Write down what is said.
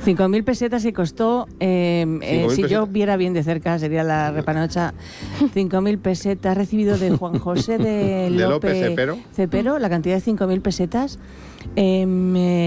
5.000 pesetas y costó, si yo viera bien de cerca, sería la repanocha. 5.000 pesetas, recibido de Juan José de López Cepero. Cepero, la cantidad de 5.000 pesetas.